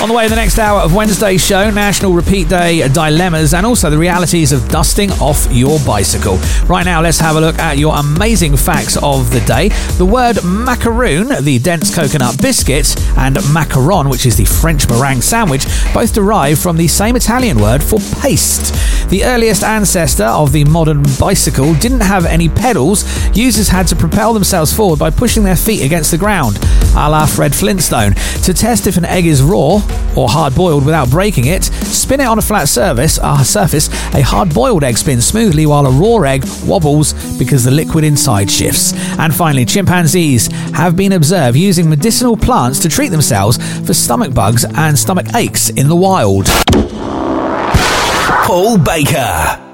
On the way in the next hour of Wednesday's show, National Repeat Day dilemmas and also the realities of dusting off your bicycle. Right now, let's have a look at your amazing facts of the day. The word macaroon, the dense coconut biscuit, and macaron, which is the French meringue sandwich, both derive from the same Italian word for paste. The earliest ancestor of the modern bicycle didn't have any pedals. Users had to propel themselves forward by pushing their feet against the ground, a la Fred Flintstone. To test if an egg is raw or hard-boiled without breaking it, spin it on a flat surface. A hard-boiled egg spins smoothly while a raw egg wobbles because the liquid inside shifts. And finally, chimpanzees have been observed using medicinal plants to treat themselves for stomach bugs and stomach aches in the wild. Paul Baker.